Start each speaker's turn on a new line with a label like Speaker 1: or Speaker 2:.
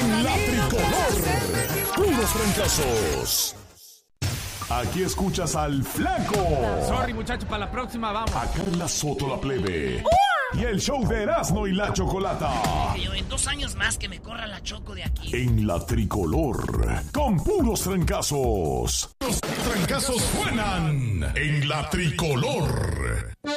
Speaker 1: En la tricolor, puros fracasos. Aquí escuchas al Flaco.
Speaker 2: Sorry, muchachos, para la próxima vamos.
Speaker 1: A Carla Soto la plebe. Y el show de Erasmo y la Chocolata.
Speaker 3: En 2 años más que me corra la Choco de aquí.
Speaker 1: En la tricolor, con puros trancazos. Los trancazos suenan en la tricolor.